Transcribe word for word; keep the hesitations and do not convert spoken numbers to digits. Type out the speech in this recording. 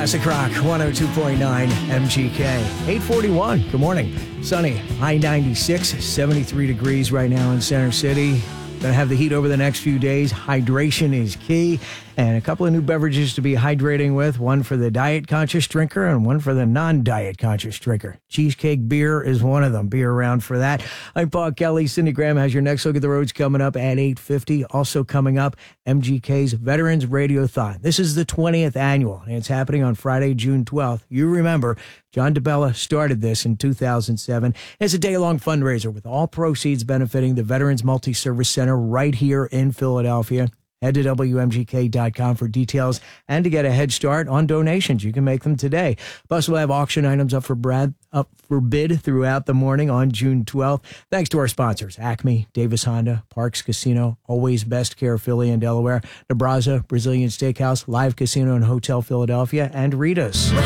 Classic Rock one oh two point nine M G K. eight forty-one. Good morning. Sunny. High ninety-six. seventy-three degrees right now in Center City. Going to have the heat over the next few days. Hydration is key. And a couple of new beverages to be hydrating with. One for the diet-conscious drinker and one for the non-diet-conscious drinker. Cheesecake beer is one of them. Be around for that. I'm Paul Kelly. Cindy Graham has your next look at the roads coming up at eight fifty. Also coming up, M G K's Veterans Radiothon. This is the twentieth annual, and it's happening on Friday, June twelfth. You remember, John DeBella started this in two thousand seven. It's a day-long fundraiser with all proceeds benefiting the Veterans Multi-Service Center right here in Philadelphia. Head to W M G K dot com for details and to get a head start on donations. You can make them today. Plus, we'll have auction items up for Brad, up for bid throughout the morning on June twelfth. Thanks to our sponsors, Acme, Davis Honda, Parks Casino, Always Best Care Philly and Delaware, Nebraska, Brazilian Steakhouse, Live Casino and Hotel Philadelphia, and Rita's.